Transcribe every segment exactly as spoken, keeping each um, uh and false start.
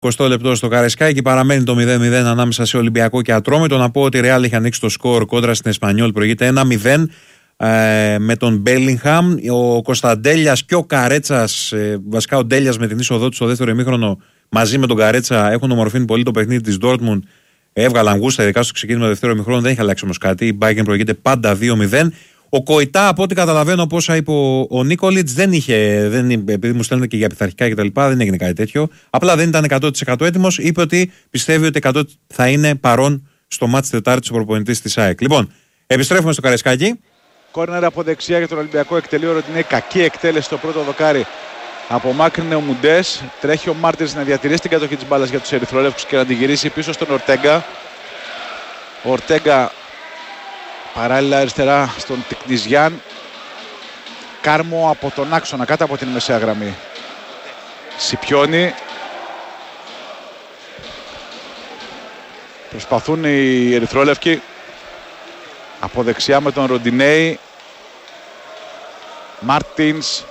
εικοστό λεπτό στο Καρεσκάκι, παραμένει το μηδέν μηδέν ανάμεσα σε Ολυμπιακό και Ατρόμητο. Να πω ότι η Ρεάλ έχει ανοίξει το σκορ κόντρα στην Εσπανιόλ, προηγείται ένα μηδέν ε, με τον Μπέλιγχαμ. Ο Κωνσταντέλιας και ο Καρέτσας, ε, βασικά ο Ντέλιας με την είσοδό του στο δεύτερο ημίχρονο μαζί με τον Καρέτσα έχουν ομορφύνει πολύ το παιχνίδι της Dortmund. Έβγαλαν γούστα, ειδικά στο ξεκίνημα του δεύτερου ημίχρονου, δεν είχε αλλάξει όμως κάτι. Η Bayern προηγείται πάντα δύο μηδέν. Ο Κοϊτά, από ό,τι καταλαβαίνω, όπως είπε ο, ο Νίκολιτς, δεν είχε, δεν, επειδή μου στέλνουν και για πειθαρχικά κτλ., δεν έγινε κάτι τέτοιο. Απλά δεν ήταν εκατό τοις εκατό έτοιμος. Είπε ότι πιστεύει ότι εκατό τοις εκατό θα είναι παρόν στο μάτς Τετάρτης ο προπονητής της ΑΕΚ. Λοιπόν, επιστρέφουμε στο Καρεσκάκι. Κόρνερ από δεξιά για τον Ολυμπιακό. Εκτελεί ο Ροντινέη. Κακή εκτέλεση στο πρώτο δοκάρι. Απομάκρυνε ο Μουντές. Τρέχει ο Μάρτινς να διατηρήσει την κατοχή της μπάλας για τους ερυθρόλευκους και να την γυρίσει πίσω στον Ορτέγκα. Ο Ορτέγκα παράλληλα αριστερά στον Τικνιζιάν. Κάρμο από τον άξονα κάτω από την μεσαία γραμμή. Σιπιώνει. Προσπαθούν οι ερυθρόλευκοι από δεξιά με τον Ροντινέη. Μάρτινς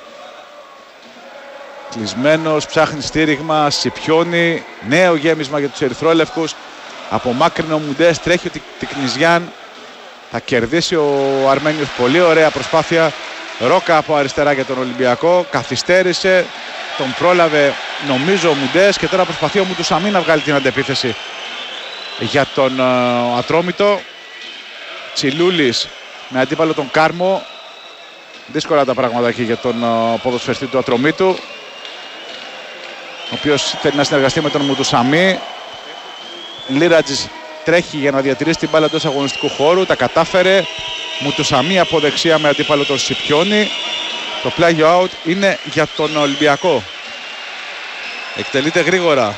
κλεισμένος, ψάχνει στήριγμα, Σιπιώνει. Νέο γέμισμα για τους ερυθρόλευκους. Απομάκρυνε ο Μουντές, τρέχει ο Τικνιζιάν. Θα κερδίσει ο Αρμένιος, πολύ ωραία προσπάθεια. Ρόκα από αριστερά για τον Ολυμπιακό. Καθυστέρησε, τον πρόλαβε νομίζω ο Μουντές και τώρα προσπαθεί ο Μουτουσαμί να βγάλει την αντεπίθεση για τον uh, Ατρόμητο. Τσιλούλης με αντίπαλο τον Κάρμο. Δύσκολα τα πράγματα εκεί για τον uh, ποδοσφαιριστή του Ατρομήτου, ο οποίος θέλει να συνεργαστεί με τον Μουτουσαμί. Λίρατζης τρέχει για να διατηρήσει την μπάλα εντός αγωνιστικού χώρου. Τα κατάφερε. Μουτουσαμί από δεξιά με αντίπαλο τον Σιπιώνη. Το πλάγιο out είναι για τον Ολυμπιακό. Εκτελείται γρήγορα.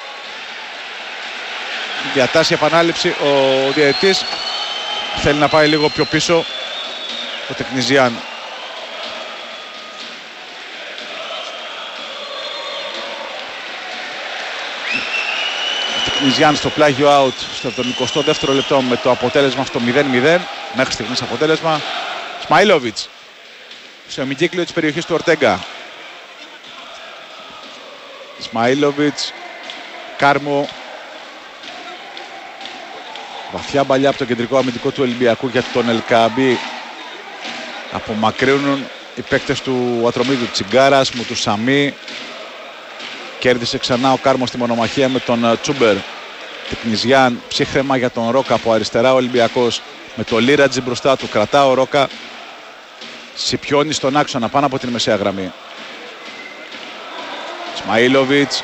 Διατάσσει επανάληψη ο διαιτητής. Θέλει να πάει λίγο πιο πίσω ο Τεκνιζιάν. Τεκνιζιάν στο πλάγιο out στο εβδομηκοστό δεύτερο λεπτό με το αποτέλεσμα στο μηδέν μηδέν. Μέχρι στιγμής αποτέλεσμα. Σμαΐλοβιτς στο ημικύκλιο της περιοχής του Ορτέγκα. Σμαΐλοβιτς, Κάρμο. Βαθιά μπαλιά από το κεντρικό αμυντικό του Ολυμπιακού για τον Ελκαμπή. Απομακρύνουν οι παίκτες του Ατρομίδου. Τσιγκάρας, Μουτουσαμί. Κέρδισε ξανά ο Κάρμο στη μονομαχία με τον Τσούμπερ. Τικνιζιάν, ψύχρεμα για τον Ρόκα από αριστερά ο Ολυμπιακός. Με το Λίρατζι μπροστά του, κρατά ο Ρόκα. Σιπιώνει στον άξονα πάνω από την μεσαία γραμμή. Σμαΐλοβιτς.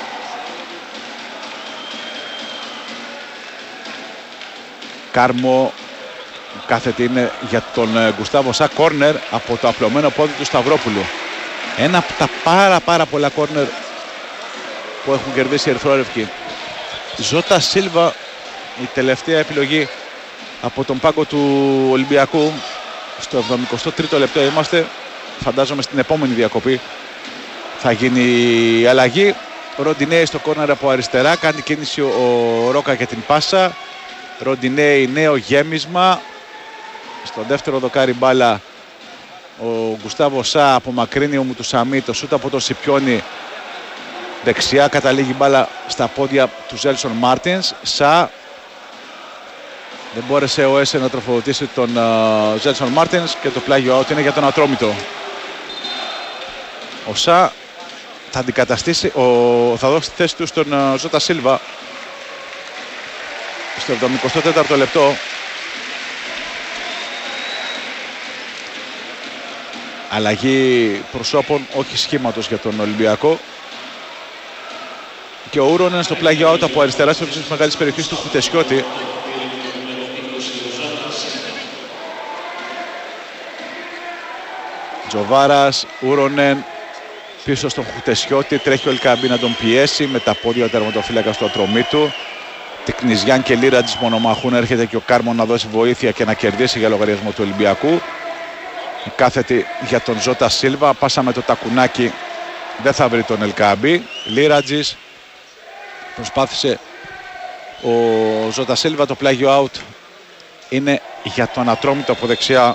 Κάρμο. Κάθετη είναι για τον Γκουστάβο Σα. Κόρνερ από το απλωμένο πόδι του Σταυρόπουλου. Ένα από τα πάρα πάρα πολλά κόρνερ που έχουν κερδίσει οι ερυθρόλευκοι. Ζώτα Σίλβα, η τελευταία επιλογή από τον πάγκο του Ολυμπιακού. Στο εβδομηκοστό τρίτο λεπτό είμαστε. Φαντάζομαι στην επόμενη διακοπή θα γίνει η αλλαγή. Ροντινέη στο κόρνερ από αριστερά. Κάνει κίνηση ο Ρόκα για την πάσα. Ροντινέη, νέο γέμισμα. Στο δεύτερο δοκάρι μπάλα ο Γκουστάβο Σα απομακρύνει ο Μουτουσαμί. Το σούτ από τον Σιπιώνη δεξιά, καταλήγει μπάλα στα πόδια του Ζέλσον Μάρτινς. Σα. Δεν μπόρεσε ο Έσε να τροφοδοτήσει τον Ζέλσον uh, Μάρτινς και το πλάγιο out είναι για τον Ατρόμητο. Ο Σα θα αντικαταστήσει, ο, θα δώσει τη θέση του στον uh, Ζώτα Σίλβα στο εβδομηκοστό τέταρτο λεπτό. Αλλαγή προσώπων, όχι σχήματος για τον Ολυμπιακό. Και ο Ούρονεν στο πλάγιο out από αριστερά στο ύψος της μεγάλης περιοχής του Χουτεσιώτη. Τζοβάρας, Ούρονεν πίσω στον Χουτεσιώτη. Τρέχει ο Ελκαμπή να τον πιέσει με τα πόδια τερματοφύλακα στο Ατρομήτου. Τικνιζιάν και Λίρατζης μονομαχούν. Έρχεται και ο Κάρμο να δώσει βοήθεια και να κερδίσει για λογαριασμό του Ολυμπιακού. Η κάθετη για τον Ζώτα Σίλβα. Πάσα με το τακουνάκι. Δεν θα βρει τον Ελκαμπή. Λίρατζης. Προσπάθησε ο Ζώτα Σίλβα. Το πλάγιο out είναι για τον Ατρόμητο από δεξιά.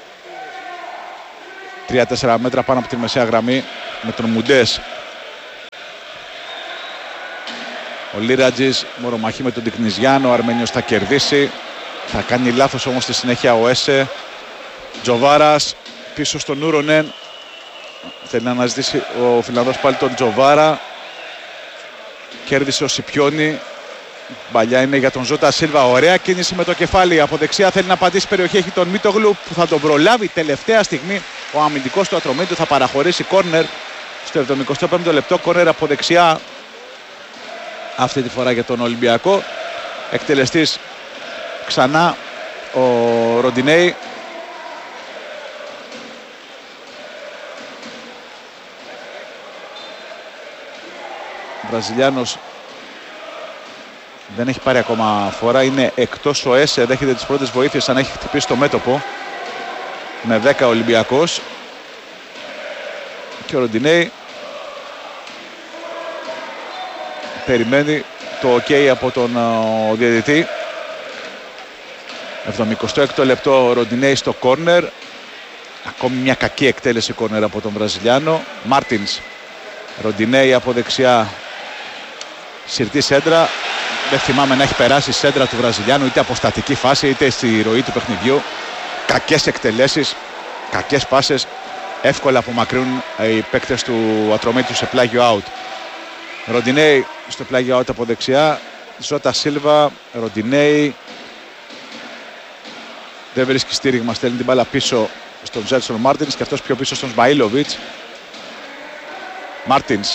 τρία τέσσερα μέτρα πάνω από τη μεσαία γραμμή με τον Μουντές Ο Λίρατζης, μορομαχή με τον Τικνιζιάν, ο Αρμένιος θα κερδίσει. Θα κάνει λάθος όμως στη συνέχεια ο Έσε. Τζοβάρας πίσω στον Νούρονεν. Θέλει να αναζητήσει ο Φιλανδός πάλι τον Τζοβάρα. Κέρδισε ο Σιπιόνι. Μπαλιά είναι για τον Ζώτα Σίλβα. Ωραία κίνηση με το κεφάλι. Από δεξιά θέλει να πατήσει περιοχή. Έχει τον Μίτογλου που θα τον προλάβει τελευταία στιγμή. Ο αμυντικός του Ατρομήτου θα παραχωρήσει κόρνερ στο εβδομηκοστό πέμπτο λεπτό. Κόρνερ από δεξιά. Αυτή τη φορά για τον Ολυμπιακό. Εκτελεστής ξανά ο Ροντινέι. Βραζιλιάνος δεν έχει πάρει ακόμα φορά, είναι εκτός ο Έσε, δέχεται τις πρώτες βοήθειες αν έχει χτυπήσει το μέτωπο. Με δέκα Ολυμπιακός. Και ο Ροντινέι περιμένει το ok από τον ο, διαιτητή. εβδομηκοστό έκτο λεπτό ο Ροντινέι στο κόρνερ. Ακόμη μια κακή εκτέλεση κόρνερ από τον Βραζιλιάνο. Μάρτινς. Ροντινέι από δεξιά. Συρτή σέντρα. Δεν θυμάμαι να έχει περάσει η σέντρα του Βραζιλιάνου είτε από στατική φάση είτε στη ροή του παιχνιδιού. Κακές εκτελέσεις, κακές πάσες. Εύκολα απομακρύνουν οι παίκτες του Ατρομήτου σε πλάγιο out. Ροντινέι στο πλάγιο out από δεξιά. Ζώτα Σίλβα, Ροντινέι. Δεν βρίσκει στήριγμα, στέλνει την μπάλα πίσω στον Τζέλσον Μάρτινς και αυτός πιο πίσω στον Σμαΐλοβιτς. Μάρτινς.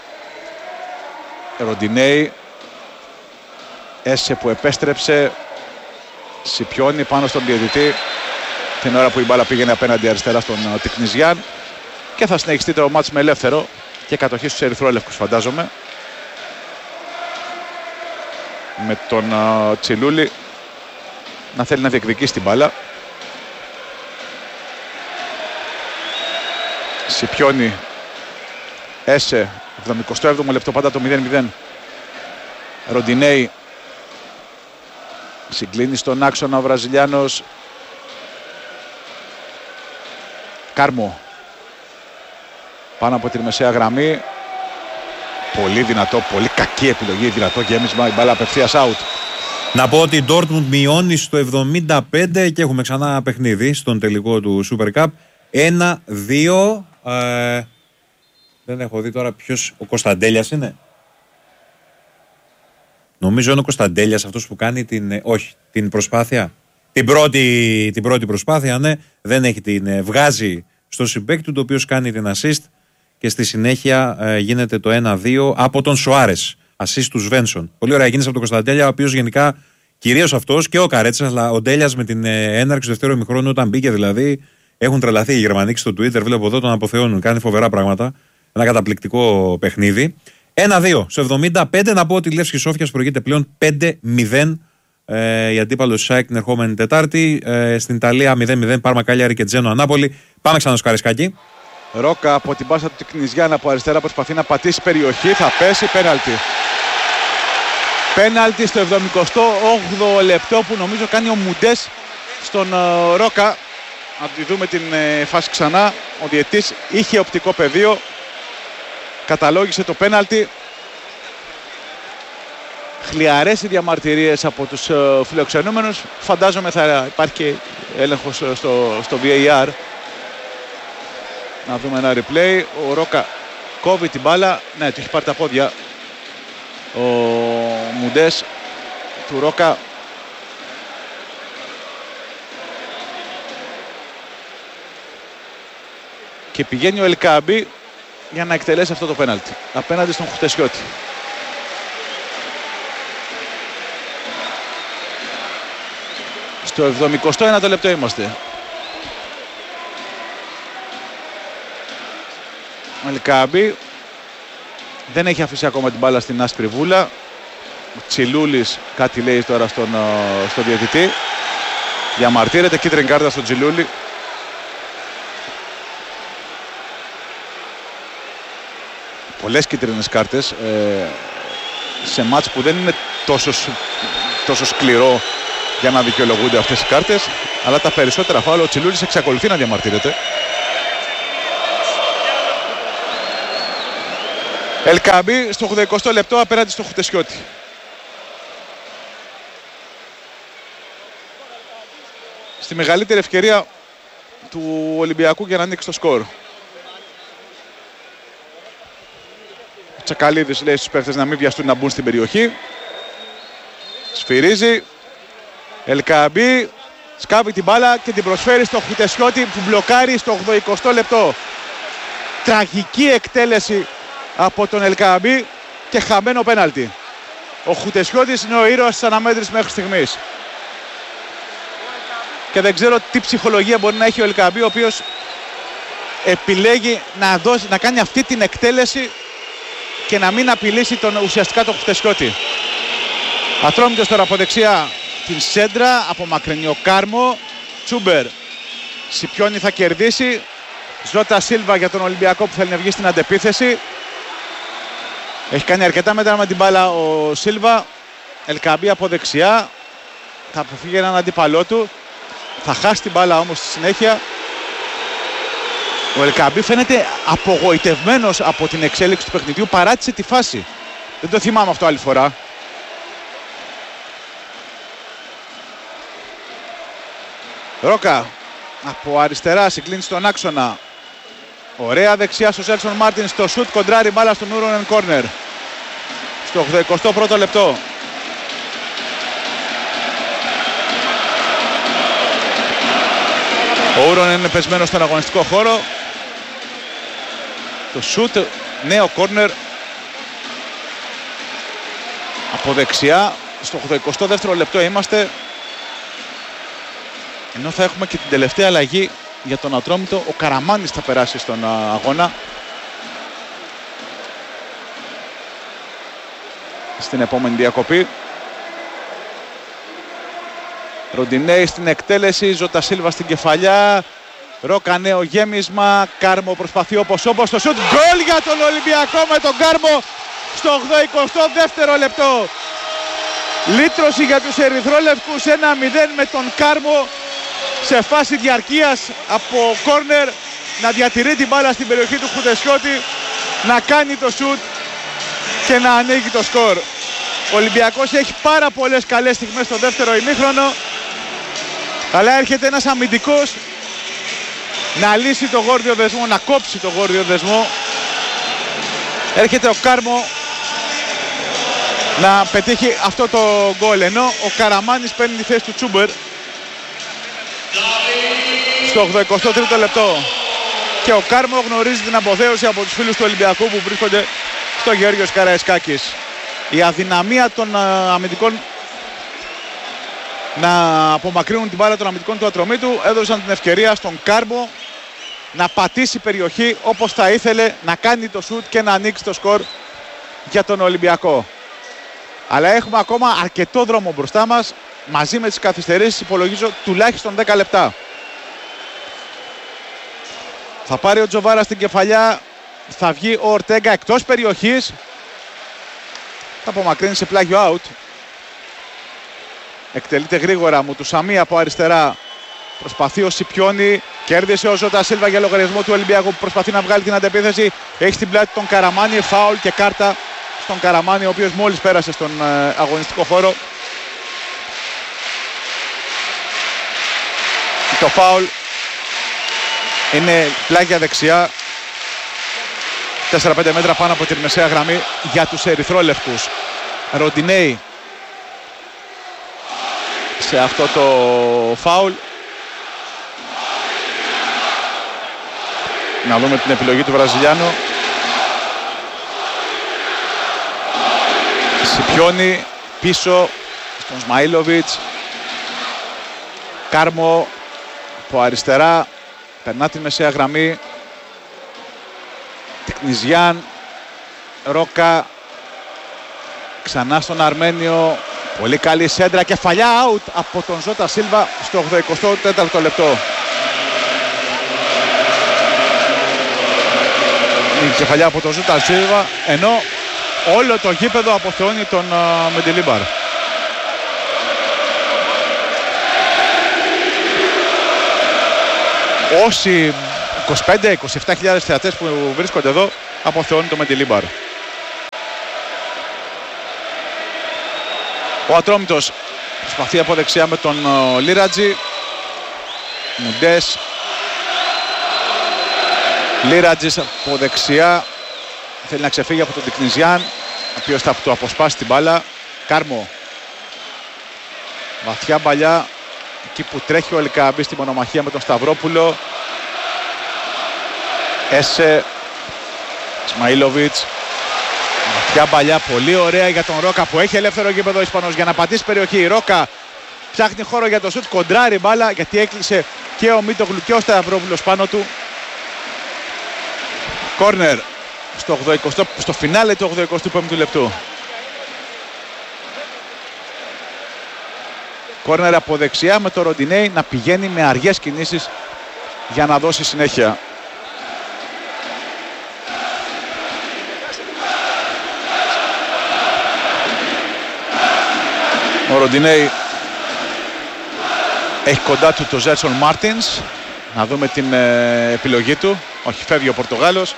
Ροντινέι. Έσε που επέστρεψε. Σιπιώνει πάνω στον διαιτητή την ώρα που η μπάλα πήγαινε απέναντι αριστερά στον Τικνιζιάν. Και θα συνεχιστεί το μάτς με ελεύθερο και κατοχή στους ερυθρόλευκους φαντάζομαι. Με τον uh, Τσιλούλη να θέλει να διεκδικήσει την μπάλα. Σιπιώνει. Έσε. εβδομηκοστό έβδομο λεπτό, πάντα το μηδέν μηδέν. Ροντινέι. Συγκλίνει στον άξονα ο Βραζιλιάνος. Κάρμο. Πάνω από τη μεσαία γραμμή. Πολύ δυνατό, πολύ κακή επιλογή, δυνατό γέμισμα, η μπάλα απευθείας out. Να πω ότι η Dortmund μειώνει στο εβδομήντα πέντε και έχουμε ξανά παιχνίδι στον τελικό του Super Cup. ένα δύο. Ε, δεν έχω δει τώρα ποιος, ο Κωνσταντέλιας είναι. Νομίζω είναι ο Κωνσταντέλιας αυτός που κάνει την, όχι, την προσπάθεια. Την πρώτη, την πρώτη προσπάθεια, ναι. Δεν έχει την, βγάζει στο συμπέκτη του, το οποίος κάνει την assist και στη συνέχεια ε, γίνεται το ένα δύο από τον Σοάρες. Assist του Σβένσον. Πολύ ωραία κίνηση από τον Κωνσταντέλια, ο οποίος γενικά, κυρίως αυτός και ο Καρέτσας, αλλά ο Ντέλιας με την ε, έναρξη του δεύτερου ημιχρόνου, όταν μπήκε δηλαδή, έχουν τρελαθεί οι Γερμανοί στο Twitter. Βλέπω εδώ τον αποθεώνουν, κάνει φοβερά πράγματα. Ένα καταπληκτικό παιχνίδι. ένα δύο στο εβδομήντα πέντε. Να πω ότι η Λεύσκη Σόφιας προηγείται πλέον πέντε μηδέν. Ε, η αντίπαλος ΣΑΕΚ την ερχόμενη Τετάρτη. Ε, στην Ιταλία μηδέν μηδέν. Πάρμα Κάλιαρη και Τζένο Ανάπολη. Πάμε ξανά στο Καρισκάκι. Ρόκα από την πάσα του Τικνιζιάν από αριστερά προσπαθεί να πατήσει περιοχή. Θα πέσει πέναλτι. Πέναλτι στο εβδομηκοστό όγδοο λεπτό που νομίζω κάνει ο Μουντές στον uh, Ρόκα. Να τη δούμε την uh, φάση ξανά. Ο διαιτής είχε οπτικό πεδίο. Καταλόγησε το πέναλτι. Χλιαρές οι διαμαρτυρίες από τους uh, φιλοξενούμενους. Φαντάζομαι θα υπάρχει και έλεγχος uh, στο, στο βι έι αρ. Να δούμε ένα replay. Ο Ρόκα κόβει την μπάλα. Ναι, του έχει πάρει τα πόδια ο Μουντές του Ρόκα. Και πηγαίνει ο Ελκάμπη για να εκτελέσει αυτό το πέναλτι απέναντι στον Χουτεσιώτη. Στο εβδομηκοστό ένατο λεπτό είμαστε. Ο Ελκάμπη δεν έχει αφήσει ακόμα την μπάλα στην άσπρη βούλα. Ο Τσιλούλης κάτι λέει τώρα στον, στο διαιτητή. Διαμαρτύρεται, κίτρινη κάρτα στον Τσιλούλη. Πολλές κίτρινες κάρτες ε, σε μάτς που δεν είναι τόσο, τόσο σκληρό για να δικαιολογούνται αυτές οι κάρτες, αλλά τα περισσότερα φάουλ ο Τσιλούλης εξακολουθεί να διαμαρτύρεται. Ελκαμπή στο ογδοηκοστό λεπτό απέναντι στο Χουτεσιώτη. Στη μεγαλύτερη ευκαιρία του Ολυμπιακού για να ανοίξει το σκορ. Ο Τσακαλίδης λέει στους παίχτες να μην βιαστούν να μπουν στην περιοχή. Σφυρίζει. Ελκαμπή σκάβει την μπάλα και την προσφέρει στο Χουτεσιώτη που μπλοκάρει στο ογδοηκοστό λεπτό. Τραγική εκτέλεση από τον Ελκαμπή και χαμένο πέναλτι. Ο Χουτεσιώτης είναι ο ήρωας της αναμέτρησης μέχρι στιγμής. Και δεν ξέρω τι ψυχολογία μπορεί να έχει ο Ελκαμπή, ο οποίος επιλέγει να, δώσει, να κάνει αυτή την εκτέλεση και να μην απειλήσει τον, ουσιαστικά τον Χουτεσιώτη. Ατρόμητος τώρα από δεξιά την σέντρα, απομακρυνεί ο Κάρμο. Τσούμπερ, Σιπιόνι θα κερδίσει. Ζώτα Σίλβα για τον Ολυμπιακό που θέλει να βγει στην αντεπίθεση. Έχει κάνει αρκετά μέτρα με την μπάλα ο Σίλβα. Ελκαμπή από δεξιά. Θα αποφύγει έναν αντίπαλό του. Θα χάσει την μπάλα όμως στη συνέχεια. Ο Ελκαμπή φαίνεται απογοητευμένος από την εξέλιξη του παιχνιδιού. Παράτησε τη φάση. Δεν το θυμάμαι αυτό άλλη φορά. Ρόκα από αριστερά συγκλίνει στον άξονα. Ωραία δεξιά στο Σέλσον Μάρτιν στο σουτ, κοντράρει μπάλα στον Ούронεν κόρνερ. Στο ογδοηκοστό πρώτο λεπτό. Ο Ούронεν είναι πεσμένος στον αγωνιστικό χώρο. Το σουτ, νέο κόρνερ. Από δεξιά, στο ογδοηκοστό δεύτερο λεπτό είμαστε. Ενώ θα έχουμε και την τελευταία αλλαγή για τον Ατρόμητο. Ο Καραμάνης θα περάσει στον αγώνα. Στην επόμενη διακοπή. Ροντινέη στην εκτέλεση. Ζώτα Σίλβα στην κεφαλιά. Ρόκα νέο γέμισμα. Κάρμο προσπαθεί όπως όπως το σουτ. Γκολ για τον Ολυμπιακό με τον Κάρμο στο ογδοηκοστό δεύτερο λεπτό. Λύτρωση για τους ερυθρόλευκους. ένα μηδέν με τον Κάρμο σε φάση διαρκείας από κόρνερ να διατηρεί την μπάλα στην περιοχή του Χουτεσιώτη, να κάνει το σουτ και να ανοίγει το σκορ. Ο Ολυμπιακός έχει πάρα πολλές καλές στιγμές στο δεύτερο ημίχρονο, αλλά έρχεται ένας αμυντικός να λύσει το γόρδιο δεσμό, να κόψει το γόρδιο δεσμό. Έρχεται ο Κάρμο να πετύχει αυτό το γκολ, ενώ ο Καραμάνης παίρνει τη θέση του Τσούμπερ στο ογδοηκοστό τρίτο λεπτό. Και ο Κάρμο γνωρίζει την αποθέωση από τους φίλους του Ολυμπιακού που βρίσκονται στο Γεώργιος Καραϊσκάκης. Η αδυναμία των αμυντικών να απομακρύνουν την μπάλα των αμυντικών του Ατρομήτου έδωσαν την ευκαιρία στον Κάρμο να πατήσει περιοχή όπως θα ήθελε, να κάνει το σουτ και να ανοίξει το σκορ για τον Ολυμπιακό. Αλλά έχουμε ακόμα αρκετό δρόμο μπροστά μας. Μαζί με τις καθυστερήσεις υπολογίζω τουλάχιστον δέκα λεπτά. Θα πάρει ο Τζοβάρα στην κεφαλιά. Θα βγει ο Ορτέγκα εκτός περιοχής. Θα απομακρύνει σε πλάγιο out. Εκτελείται γρήγορα μου του Σαμί από αριστερά. Προσπαθεί ο Σιπιόνι. Κέρδισε ο Ζώτα Σίλβα για λογαριασμό του Ολυμπιακού που προσπαθεί να βγάλει την αντεπίθεση. Έχει στην πλάτη τον Καραμάνι. Φάουλ και κάρτα στον Καραμάνι, ο οποίος μόλις πέρασε στον ε, αγωνιστικό χώρο. Το φάουλ είναι πλάγια δεξιά, τέσσερα πέντε μέτρα πάνω από τη μεσαία γραμμή για τους ερυθρόλευκους. Ροντινέη σε αυτό το φάουλ. Να δούμε την επιλογή του Βραζιλιάνου. Σιπιόνι πίσω στον Σμαΐλοβιτς. Κάρμο από αριστερά, περνά τη μεσαία γραμμή. Τεκνιζιάν, Ρόκα, ξανά στον Αρμένιο. Πολύ καλή σέντρα, κεφαλιά out από τον Ζώτα Σίλβα στο ογδοηκοστό τέταρτο λεπτό. Η κεφαλιά από τον Ζώτα Σίλβα, ενώ όλο το γήπεδο αποθεώνει τον uh, Μεντιλίμπαρ. Όσοι είκοσι πέντε με είκοσι επτά χιλιάδες θεατές που βρίσκονται εδώ αποθεώνει το Μεντιλίμπαρ. Ο Ατρόμητος προσπαθεί από δεξιά με τον Λίρατζι. Μουντές. Λίρατζης από δεξιά. Θέλει να ξεφύγει από τον Τικνιζιάν, ο οποίος θα του αποσπάσει την μπάλα. Κάρμο. Βαθιά μπαλιά. Εκεί που τρέχει ο Ελκαμπή στη μονομαχία με τον Σταυρόπουλο. Έσε. Ισμαήλοβιτς. Βαθιά μπαλιά, πολύ ωραία για τον Ρόκα που έχει ελεύθερο γήπεδο ο Ισπανός για να πατήσει περιοχή. Η Ρόκα ψάχνει χώρο για το σουτ, κοντράρει μπάλα γιατί έκλεισε και ο Μίτογλου και ο Σταυρόπουλος πάνω του. Κόρνερ στο, ογδοηκοστό, στο φινάλε του ογδοηκοστού πέμπτου λεπτού. Κόρνερ από δεξιά με το Ροντινέι να πηγαίνει με αργές κινήσεις για να δώσει συνέχεια. Ο Ροντινέι έχει κοντά του το Ζέρσον Μάρτινς. Να δούμε την ε, επιλογή του. Όχι, φεύγει ο Πορτογάλος.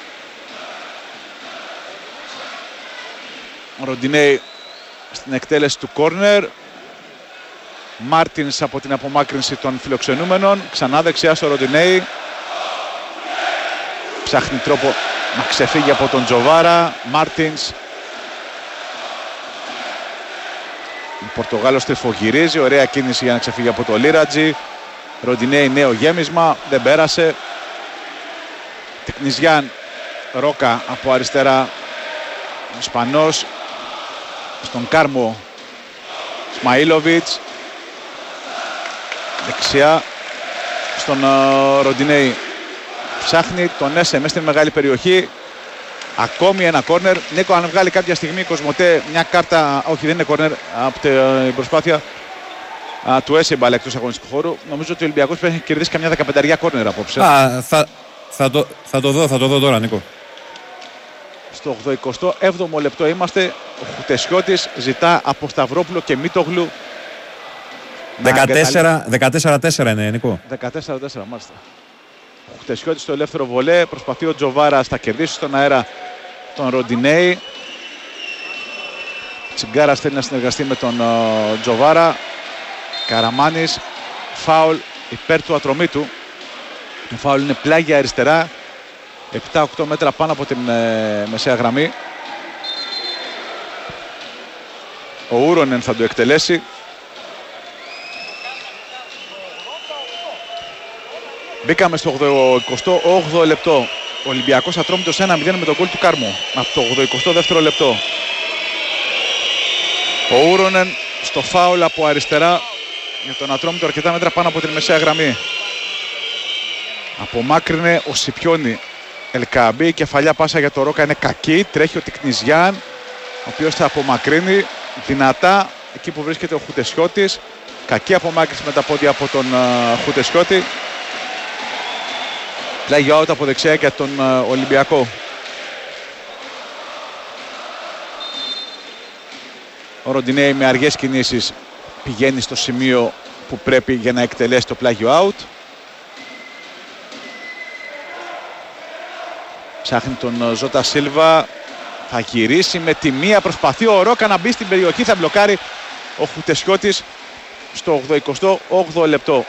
Ο Ροντινέι στην εκτέλεση του κόρνερ. Μάρτινς από την απομάκρυνση των φιλοξενούμενων. Ξανά δεξιά στο Ροντινέι. Ψάχνει τρόπο να ξεφύγει από τον Τζοβάρα. Μάρτινς. Ο Πορτογάλος τριφογυρίζει. Ωραία κίνηση για να ξεφύγει από το Λίρατζι. Ροντινέι νέο γέμισμα. Δεν πέρασε. Τικνιζιάν. Ρόκα από αριστερά. Ισπανός. Στον Κάρμο. Ισμαήλοβιτς. Δεξιά στον uh, Ροντινέι. Ψάχνει τον Έσε μέσα στην μεγάλη περιοχή. Ακόμη ένα κόρνερ. Νίκο, αν βγάλει κάποια στιγμή η Κοσμοτέ μια κάρτα, όχι δεν είναι κόρνερ, από την προσπάθεια α, του Έσε μπάλα εκτός αγωνιστικού χώρου, νομίζω ότι ο Ολυμπιακός πρέπει να έχει κερδίσει καμιά δεκαπενταριά κόρνερ απόψε. Α, θα, θα, το, θα το δω, θα το δω τώρα, Νίκο. Στο ογδοηκοστό έβδομο λεπτό είμαστε. Ο Χουτεσιώτης ζητά από Σταυρόπουλο και Μίτογλου. δεκατέσσερα τέσσερα είναι, Νίκο. δεκατέσσερα τέσσερα μάλιστα. Ο Χουτεσιώτης στο ελεύθερο βολέ. Προσπαθεί ο Τζοβάρας να κερδίσει στον αέρα τον Ροντινέι. Τσιγκάρας θέλει να συνεργαστεί με τον uh, Τζοβάρα. Καραμάνης. Φάουλ υπέρ του Ατρομήτου. Το φάουλ είναι πλάγια αριστερά. επτά οκτώ μέτρα πάνω από την ε, μεσαία γραμμή. Ο Ούρονεν θα το εκτελέσει. Μπήκαμε στο ογδοηκοστό όγδοο λεπτό. Ο Ολυμπιακός Ατρόμητος ένα μηδέν με τον γκολ του Κάρμου. Από το ογδοηκοστό δεύτερο λεπτό. Ο Ούρονεν στο φάουλ από αριστερά για τον Ατρόμητο αρκετά μέτρα πάνω από την μεσαία γραμμή. Απομάκρυνε ο Σιπιόνι. Ελκαμπή, η κεφαλιά πάσα για το Ρόκα είναι κακή. Τρέχει ο Τικνιζιάν, ο οποίος θα απομακρύνει δυνατά εκεί που βρίσκεται ο Χουτεσιώτης. Κακή απομάκρυνση με τα πόδια από τον uh, Χουτεσιώτη. Πλάγιο out από δεξιά για τον uh, Ολυμπιακό. Ο Ροντινέι με αργές κινήσεις πηγαίνει στο σημείο που πρέπει για να εκτελέσει το πλάγιο out. Ψάχνει τον Ζώτα Σίλβα. Θα γυρίσει με τη μία. Προσπαθεί ο Ρόκα να μπει στην περιοχή. Θα μπλοκάρει ο Χουτεσιώτης στο ογδοηκοστό όγδοο λεπτό.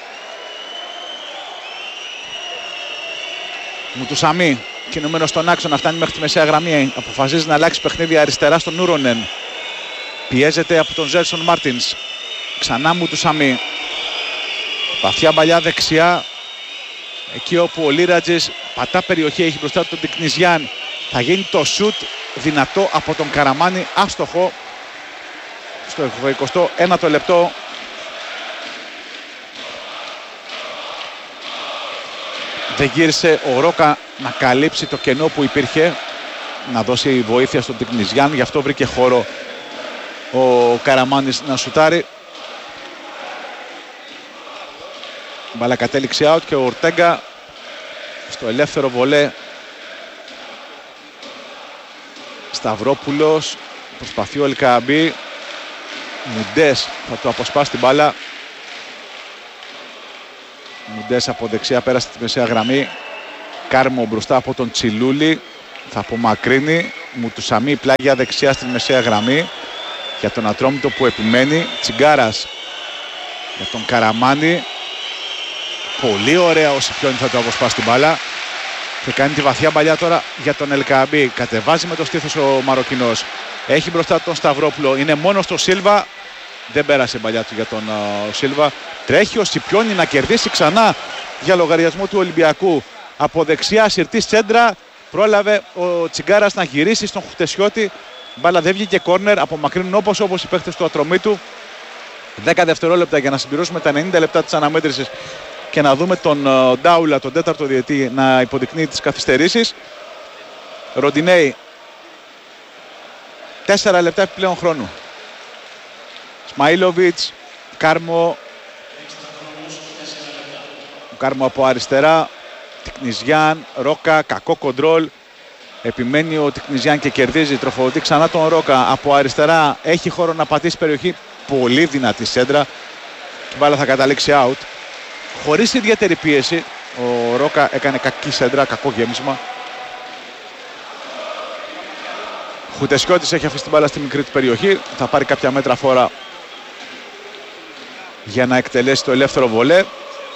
Μουτουσαμί, κινούμενο στον άξονα, φτάνει μέχρι τη μεσαία γραμμή. Αποφασίζει να αλλάξει παιχνίδι αριστερά στον Ούρονεν. Πιέζεται από τον Ζέρσον Μάρτινς. Ξανά Μουτουσαμί. Βαθιά μπαλιά δεξιά. Εκεί όπου ο Λίρατζης πατά περιοχή, έχει μπροστά του τον Τικνιζιάν. Θα γίνει το σουτ δυνατό από τον Καραμάνη, άστοχο. Στο ογδοηκοστό ένατο λεπτό. Δεν γύρισε ο Ρόκα να καλύψει το κενό που υπήρχε, να δώσει βοήθεια στον Τικνιζιάν, γι' αυτό βρήκε χώρο ο Καραμάνης να σουτάρει. Μπάλα κατέληξε out και ο Ορτέγκα στο ελεύθερο βολέ. Σταυρόπουλος, προσπαθεί ο Ελκαμπή. Μουντές θα του αποσπάσει την μπάλα. Μουντές από δεξιά πέρασε τη μεσαία γραμμή. Κάρμο μπροστά από τον Τσιλούλη. Θα απομακρύνει. Μουτουσαμί πλάγια δεξιά στην μεσαία γραμμή. για τον Ατρόμητο που επιμένει. Τσιγκάρας για τον Καραμάνη. Πολύ ωραία ο Σιπιόνι θα το αποσπάσει την μπάλα. Και κάνει τη βαθιά παλιά τώρα για τον Ελκαμπή. Κατεβάζει με το στήθος ο Μαροκινός. Έχει μπροστά τον Σταυρόπουλο. Είναι μόνος στο Σίλβα. Δεν πέρασε η παλιά του για τον uh, Σίλβα. Τρέχει ο Σιπιόνι να κερδίσει ξανά για λογαριασμό του Ολυμπιακού. Από δεξιά συρτή σέντρα. Πρόλαβε ο Τσιγκάρας να γυρίσει στον Χουτεσιώτη. Μπάλα δεν βγήκε κόρνερ. Απομακρύνουν όπως όπως οι παίχτες του Ατρομήτου. δέκα δευτερόλεπτα για να συμπληρώσουμε τα ενενήντα λεπτά της αναμέτρησης και να δούμε τον uh, Ντάουλα, τον τέταρτο διετή, να υποδεικνύει τις καθυστερήσεις. Ροντινέι. Τέσσερα λεπτά επιπλέον χρόνου. Σμαΐλοβιτς, Κάρμο. Κάρμο από αριστερά. Τικνιζιάν, Ρόκα, κακό κοντρόλ. Επιμένει ο Τικνιζιάν και κερδίζει. Τροφοδοτεί ξανά τον Ρόκα από αριστερά. Έχει χώρο να πατήσει περιοχή. Πολύ δυνατή σέντρα. Η μπάλα θα καταλήξει out. Χωρίς ιδιαίτερη πίεση. Ο Ρόκα έκανε κακή σέντρα, κακό γέμισμα. Χουτεσιώτης έχει αφήσει την μπάλα στη μικρή του περιοχή. Θα πάρει κάποια μέτρα φόρα για να εκτελέσει το ελεύθερο βολέ.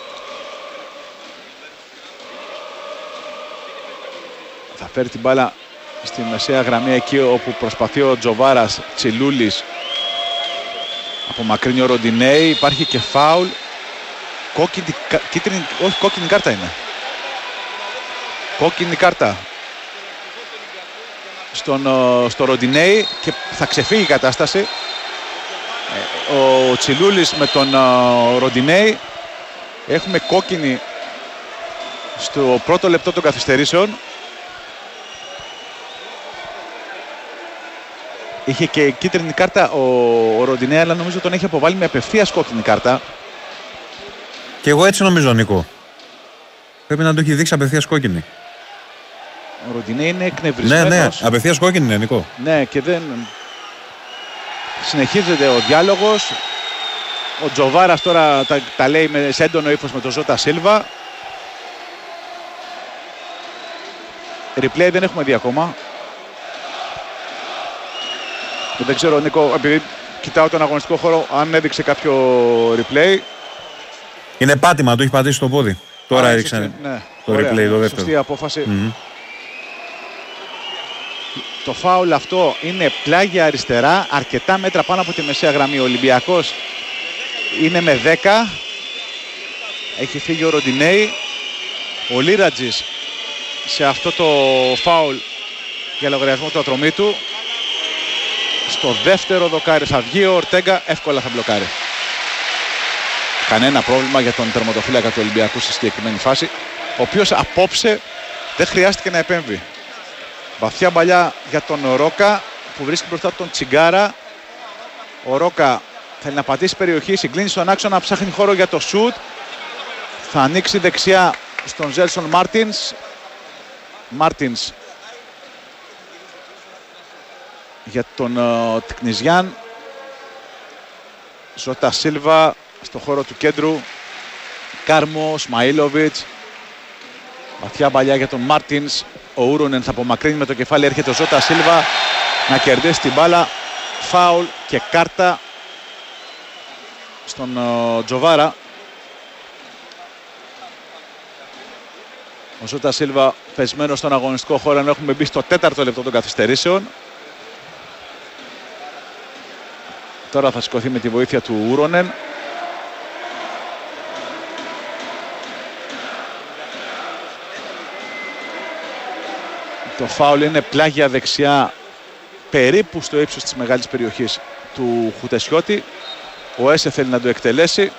Θα φέρει την μπάλα στη μεσαία γραμμή εκεί όπου προσπαθεί ο Τζοβάρας. Τσιλούλης. Απομακρύνει ο Ροντινέι. Υπάρχει και φάουλ. Κόκκινη, κίτρινη, όχι, κόκκινη κάρτα είναι. Κόκκινη κάρτα στον, στο Ροντινέι και θα ξεφύγει η κατάσταση. Ο Τσιλούλης με τον Ροντινέι. Έχουμε κόκκινη στο πρώτο λεπτό των καθυστερήσεων. Είχε και κίτρινη κάρτα ο, ο Ροντινέι, αλλά νομίζω τον έχει αποβάλει με απευθείας κόκκινη κάρτα. Και εγώ έτσι νομίζω, Νίκο. Πρέπει να το έχει δείξει απευθείας κόκκινη. Ο Ροντινέι είναι εκνευρισμένος. Ναι, ναι, απευθείας κόκκινη είναι, Νίκο. Ναι, και δεν... Συνεχίζεται ο διάλογος. Ο Τζοβάρας τώρα τα, τα λέει με, σε έντονο ύφος με τον Ζώτα Σίλβα. Replay δεν έχουμε δει ακόμα. Δεν ξέρω, Νίκο, επειδή κοιτάω τον αγωνιστικό χώρο, αν έδειξε κάποιο replay. Είναι πάτημα, το έχει πατήσει στο πόδι. Τώρα έδειξαν ναι. το Ωραία, replay, το δεύτερο. Σωστή απόφαση. Mm-hmm. Το φάουλ αυτό είναι πλάγια αριστερά, αρκετά μέτρα πάνω από τη μεσαία γραμμή. Ο Ολυμπιακός είναι με δέκα. Έχει φύγει ο Ροντινέι. Ο Λίρατζης σε αυτό το φάουλ για λογαριασμό του Ατρομήτου. Στο δεύτερο δοκάρι θα βγει ο Ορτέγκα, εύκολα θα μπλοκάρει. Κανένα πρόβλημα για τον τερματοφύλακα του Ολυμπιακού στη συγκεκριμένη φάση, ο οποίος απόψε δεν χρειάστηκε να επέμβει. Βαθιά μπαλιά για τον Ρόκα που βρίσκει μπροστά τον Τσιγκάρα. Ο Ρόκα θέλει να πατήσει περιοχή, συγκλίνει στον άξονα, ψάχνει χώρο για το σουτ. Θα ανοίξει δεξιά στον Ζέλσον Μάρτινς. Μάρτινς για τον uh, Τικνιζιάν. Ζώτα Σίλβα στο χώρο του κέντρου. Κάρμο, Σμαΐλοβιτς. Βαθιά μπαλιά για τον Μάρτινς. Ο Ούρουνεν θα απομακρύνει με το κεφάλι. Έρχεται ο Ζώτα Σίλβα να κερδίσει την μπάλα. Φάουλ και κάρτα στον uh, Τζοβάρα. Ο Ζώτα Σίλβα πεσμένος στον αγωνιστικό χώρο, ενώ έχουμε μπει στο τέταρτο λεπτό των καθυστερήσεων. Τώρα θα σηκωθεί με τη βοήθεια του Ούρουνεν. Το φάουλ είναι πλάγια δεξιά, περίπου στο ύψος της μεγάλης περιοχής του Χουτεσιώτη. Ο Έσε θέλει να το εκτελέσει.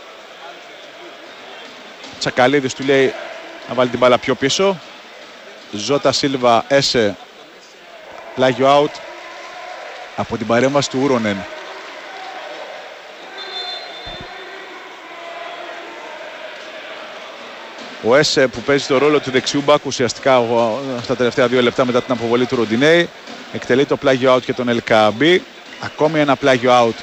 Τσακαλίδης του λέει να βάλει την μπάλα πιο πίσω. Ζώτα Σίλβα, Έσε, πλάγιο out από την παρέμβαση του Ούρουνεν. Ο Έσε που παίζει το ρόλο του δεξιού μπάκου ουσιαστικά στα τελευταία δύο λεπτά μετά την αποβολή του Ροντινέι. Εκτελεί το πλάγιο out και τον Ελκαμπή. Ακόμη ένα πλάγιο out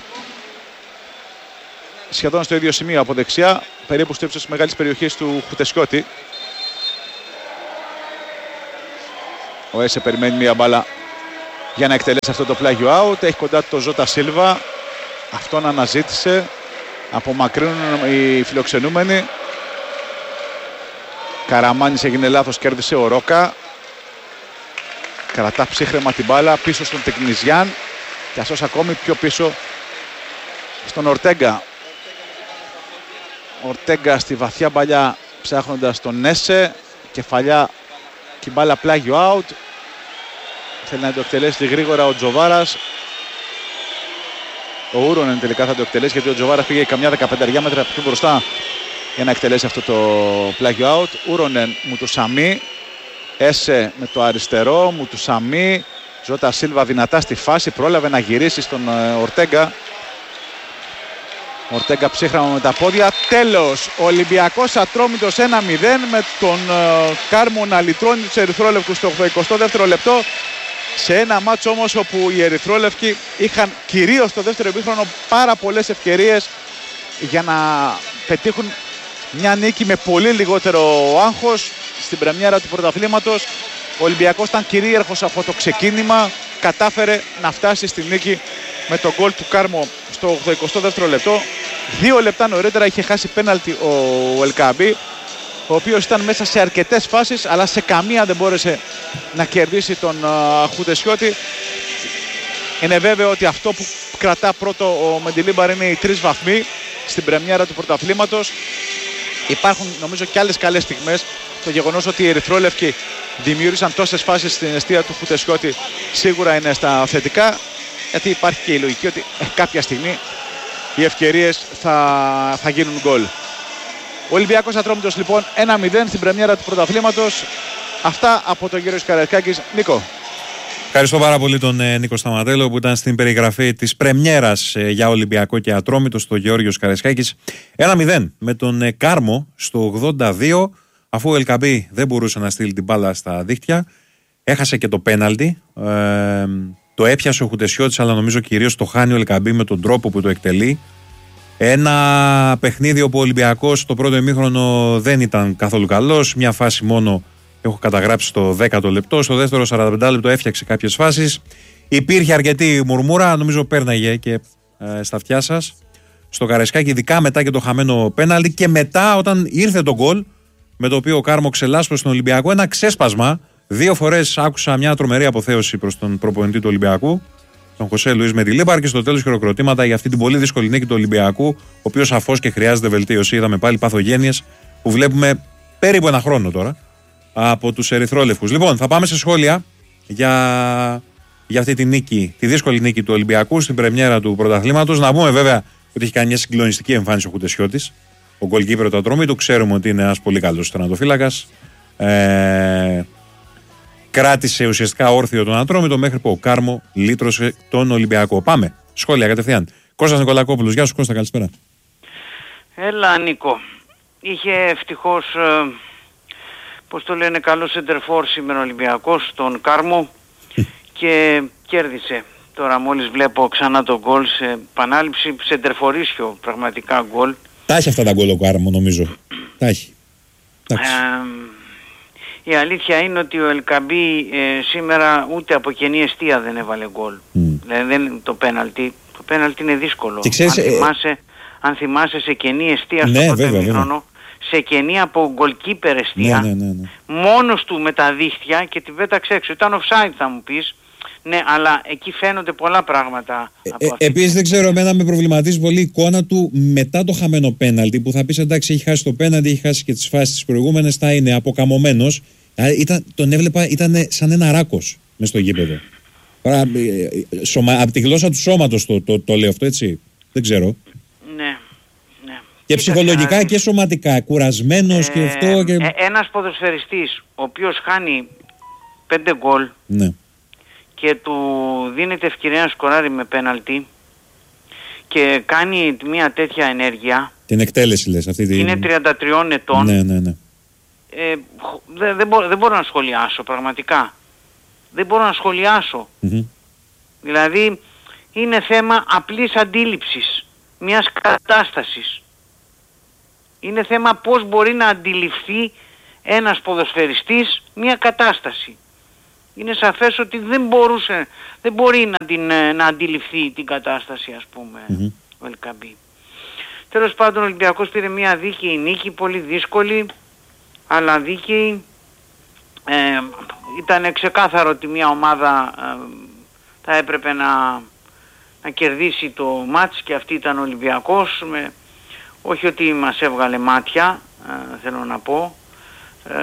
σχεδόν στο ίδιο σημείο από δεξιά, περίπου στο ύψος της μεγάλης περιοχής του Χουτεσιώτη. Ο Έσε περιμένει μια μπάλα για να εκτελέσει αυτό το πλάγιο out. Έχει κοντά του το Ζώτα Σίλβα. Αυτόν αναζήτησε. Απομακρύνουν οι φιλοξενούμενοι. Καραμάνης έγινε λάθος, κέρδισε ο Ρόκα. Κρατά ψύχρεμα την μπάλα πίσω στον Τεκνιζιάν. Και αυτός ακόμη πιο πίσω στον Ορτέγκα. Ορτέγκα στη βαθιά μπαλιά ψάχνοντας τον Νέσε. Κεφαλιά και μπάλα πλάγιο out. Θέλει να το εκτελέσει γρήγορα ο Τζοβάρας. Ο Ούρονεν τελικά θα το εκτελέσει, γιατί ο Τζοβάρας πήγε καμιά δεκαπέντε μέτρα πιο μπροστά για να εκτελέσει αυτό το πλάγιο out. Ούρονεν, Μουτουσαμί. Έσε με το αριστερό, Μουτουσαμί. Ζώτα Σίλβα δυνατά στη φάση, πρόλαβε να γυρίσει στον Ορτέγκα. Ορτέγκα ψύχραμα με τα πόδια. Τέλος, ο Ολυμπιακός Ατρόμητος ένα μηδέν, με τον Κάρμο να λυτρώνει τους ερυθρόλευκους στο εικοστό δεύτερο λεπτό. Σε ένα μάτσο όμως όπου οι ερυθρόλευκοι είχαν κυρίως στο δεύτερο ημίχρονο πάρα πολλές ευκαιρίες για να πετύχουν μια νίκη με πολύ λιγότερο άγχος στην πρεμιέρα του πρωταθλήματος. Ο Ολυμπιακός ήταν κυρίαρχος από το ξεκίνημα, κατάφερε να φτάσει στη νίκη με τον γκολ του Κάρμο στο εικοστό δεύτερο λεπτό. Δύο λεπτά νωρίτερα είχε χάσει πέναλτι ο Ελκαμπή, ο οποίος ήταν μέσα σε αρκετές φάσεις, αλλά σε καμία δεν μπόρεσε να κερδίσει τον uh, Χουντεσιώτη. Είναι βέβαιο ότι αυτό που κρατά πρώτο ο Μεντιλίμπαρ είναι οι τρεις βαθμοί στην πρεμιέρα του πρωταθλήματος. Υπάρχουν νομίζω και άλλες καλές στιγμές. Το γεγονός ότι οι ερυθρόλευκοι δημιούργησαν τόσες φάσεις στην εστία του Χουντεσιώτη σίγουρα είναι στα θετικά, γιατί υπάρχει και η λογική ότι ε, κάποια στιγμή οι ευκαιρίες θα, θα γίνουν γκολ. Ο Ολυμπιακός Ατρόμητος λοιπόν ένα μηδέν στην πρεμιέρα του πρωταθλήματος. Αυτά από τον κύριο Σκαρεσκάκης. Νίκο. Ευχαριστώ πάρα πολύ τον ε, Νίκο Σταματέλο που ήταν στην περιγραφή της πρεμιέρας ε, για Ολυμπιακό και Ατρόμητο στο Γεώργιο Σκαρεσκάκης. ένα μηδέν με τον ε, Κάρμο στο ογδόντα δύο, αφού ο Ελκαμπή δεν μπορούσε να στείλει την μπάλα στα δίχτυα. Έχασε και το πέναλτι. Ε, το έπιασε ο Χουντεσιώτης, αλλά νομίζω κυρίως το χάνει ο Ελκαμπή με τον τρόπο που το εκτελεί. Ένα παιχνίδι όπου ο Ολυμπιακός το πρώτο ημίχρονο δεν ήταν καθόλου καλός. Μια φάση μόνο έχω καταγράψει στο δέκατο λεπτό. Στο δεύτερο σαράντα πέντε λεπτό έφτιαξε κάποιες φάσεις. Υπήρχε αρκετή μουρμούρα, νομίζω πέρναγε και ε, στα αυτιά σας στο Καρεσκάκι, ειδικά μετά και το χαμένο πέναλτι. Και μετά, όταν ήρθε το γκολ με το οποίο ο Κάρμο ξελάσπωσε στον Ολυμπιακό, ένα ξέσπασμα. Δύο φορές άκουσα μια τρομερή αποθέωση προς τον προπονητή του Ολυμπιακού, τον Χωσέ Λουίς Μεντιλίμπαρ, και στο τέλος χειροκροτήματα για αυτή την πολύ δύσκολη νίκη του Ολυμπιακού, ο οποίος σαφώς και χρειάζεται βελτίωση. Είδαμε πάλι παθογένειες που βλέπουμε περίπου ένα χρόνο τώρα από τους ερυθρόλευκους. Λοιπόν, θα πάμε σε σχόλια για, για αυτή τη νίκη, τη δύσκολη νίκη του Ολυμπιακού στην πρεμιέρα του πρωταθλήματος. Να πούμε βέβαια ότι έχει κάνει μια συγκλονιστική εμφάνιση ο Χουντεσιώτης, ο γκολκίπερ του Ατρόμητου. Ξέρουμε ότι είναι ένας πολύ καλός τερματοφύλακας. Ε, κράτησε ουσιαστικά όρθιο τον Ατρόμητο μέχρι που ο Κάρμο λύτρωσε τον Ολυμπιακό. Πάμε. Σχόλια κατευθείαν. Κώστας Νικολακόπουλος. Γεια σου Κώστα, καλησπέρα. Έλα Νίκο. Είχε ευτυχώς, ε, πώς το λένε, καλό σεντερφόρ σήμερα ο Ολυμπιακός, τον Κάρμο, και κέρδισε. Τώρα μόλις βλέπω ξανά το γκολ σε επανάληψη, σεντερφορίσιο πραγματικά γκολ. Τα έχει αυτά τα γκολ ο Κάρμο, νομίζω. Τα έχει. Ε, η αλήθεια είναι ότι ο Ελκαμπή ε, σήμερα ούτε από κενή εστία δεν έβαλε γκολ. Mm. Δηλαδή δεν, το πέναλτι, το πέναλτι είναι δύσκολο. Ξέρεις, αν, θυμάσαι, ε... αν θυμάσαι σε κενή εστία στο ναι, πρώτο βέβαια, ημίχρονο, βέβαια. σε κενή από γκολκίπερ εστία, ναι, ναι, ναι, ναι. μόνος του με τα δίχτυα και την πέταξε έξω. Ήταν offside θα μου πεις. Ναι, αλλά εκεί φαίνονται πολλά πράγματα. Ε, ε, Επίσης δεν ξέρω, εμένα με προβληματίζει πολύ η εικόνα του μετά το χαμένο πέναλτι, που θα πεις εντάξει, έχει χάσει το πέναλτι, έχει χάσει και τις φάσεις τις προηγούμενες, θα είναι αποκαμωμένος. Ήταν, τον έβλεπα, ήταν σαν ένα ράκος μες στο γήπεδο. Τώρα, σωμα, από τη γλώσσα του σώματος το, το, το λέω αυτό, έτσι. Δεν ξέρω. Ναι. ναι. Και ψυχολογικά και σωματικά, κουρασμένος ε, και αυτό. Και... Ε, ένας ποδοσφαιριστής ο οποίος χάνει πέντε γκολ, ναι, και του δίνεται ευκαιρία να σκοράρει με πέναλτι και κάνει μια τέτοια ενέργεια. Την εκτέλεση λες αυτή την... Είναι τριάντα τριών ετών. Ναι, ναι, ναι. Ε, δεν, δεν, μπορώ, δεν μπορώ να σχολιάσω πραγματικά. Δεν μπορώ να σχολιάσω. Mm-hmm. Δηλαδή είναι θέμα απλής αντίληψης μιας κατάστασης. Είναι θέμα πώς μπορεί να αντιληφθεί ένας ποδοσφαιριστής μια κατάσταση. είναι σαφές ότι δεν μπορούσε, δεν μπορεί να, την, να αντιληφθεί την κατάσταση, ας πούμε, mm-hmm. ο Ελκαμπή. Τέλος πάντων, ο Ολυμπιακός πήρε μια δίκαιη νίκη, πολύ δύσκολη, αλλά δίκαιη. Ε, ήταν ξεκάθαρο ότι μια ομάδα ε, θα έπρεπε να, να κερδίσει το μάτς και αυτή ήταν ο Ολυμπιακός. Με, όχι ότι μας έβγαλε μάτια, ε, θέλω να πω, ε,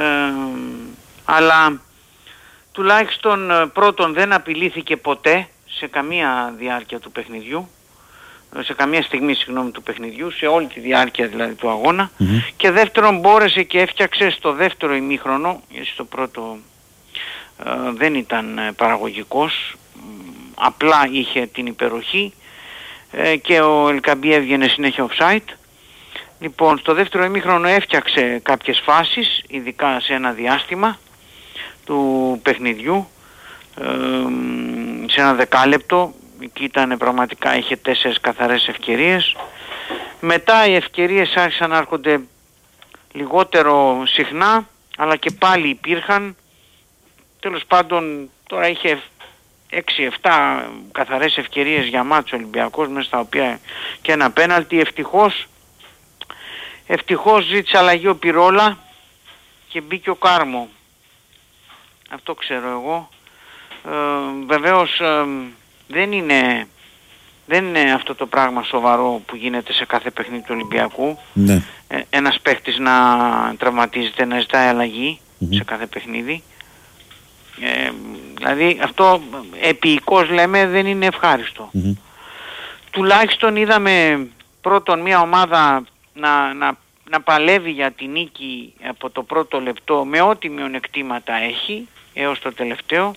αλλά τουλάχιστον ε, πρώτον δεν απειλήθηκε ποτέ σε καμία διάρκεια του παιχνιδιού, σε καμία στιγμή συγγνώμη του παιχνιδιού, σε όλη τη διάρκεια δηλαδή του αγώνα, mm-hmm. και δεύτερον μπόρεσε και έφτιαξε στο δεύτερο ημίχρονο, γιατί στο πρώτο ε, δεν ήταν ε, παραγωγικός, απλά είχε την υπεροχή ε, και ο Ελκαμπή έβγαινε συνέχεια offside. Λοιπόν, στο δεύτερο ημίχρονο έφτιαξε κάποιες φάσεις, ειδικά σε ένα διάστημα του παιχνιδιού, ε, σε ένα δεκάλεπτο. Εκεί ήταν πραγματικά, είχε τέσσερις καθαρές ευκαιρίες. Μετά οι ευκαιρίες άρχισαν να έρχονται λιγότερο συχνά, αλλά και πάλι υπήρχαν. Τέλος πάντων τώρα είχε έξι εφτά καθαρές ευκαιρίες για μάτς ο Ολυμπιακός, μέσα στα οποία και ένα πέναλτι. Ευτυχώς, ευτυχώς ζήτησε αλλαγή ο Πυρόλα και μπήκε ο Κάρμο. Αυτό ξέρω εγώ. Ε, βεβαίως ε, δεν είναι, δεν είναι αυτό το πράγμα σοβαρό που γίνεται σε κάθε παιχνίδι του Ολυμπιακού. Ναι. Ε, ένας παίχτης να τραυματίζεται, να ζητάει αλλαγή mm-hmm. σε κάθε παιχνίδι. Ε, δηλαδή αυτό επίοικος λέμε δεν είναι ευχάριστο. Mm-hmm. Τουλάχιστον είδαμε πρώτον μια ομάδα να, να, να παλεύει για τη νίκη από το πρώτο λεπτό με ό,τι μειονεκτήματα έχει έως το τελευταίο.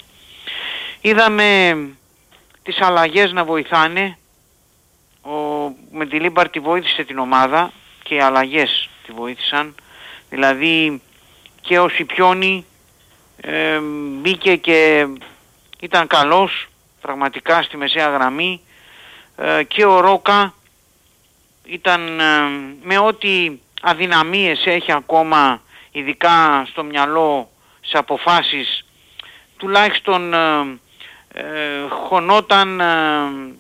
Είδαμε τις αλλαγές να βοηθάνε. Ο Μεντιλίμπαρ τη βοήθησε την ομάδα και οι αλλαγές τη βοήθησαν. Δηλαδή και ο Σιπιόνι ε, μπήκε και ήταν καλός πραγματικά στη μεσαία γραμμή, ε, και ο Ρόκα ήταν ε, με ό,τι αδυναμίες έχει ακόμα, ειδικά στο μυαλό, σε αποφάσεις, τουλάχιστον ε, ε, χωνόταν, ε,